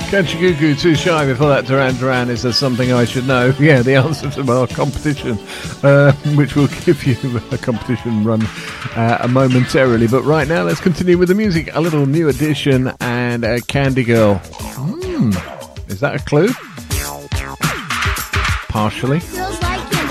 Kanchikuku, Too Shy. Before that, Duran Duran, Is There Something I Should Know? Yeah, the answer to our competition, which will give you a competition run momentarily. But right now, let's continue with the music. A little New Edition and Candy Girl. Is that a clue? Partially.